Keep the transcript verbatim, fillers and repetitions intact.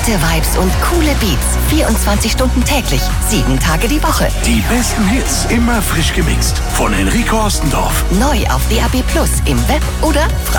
Gute Vibes und coole Beats. vierundzwanzig Stunden täglich, sieben Tage die Woche. Die besten Hits, immer frisch gemixt. Von Enrico Ostendorf. Neu auf D A B Plus, im Web oder frei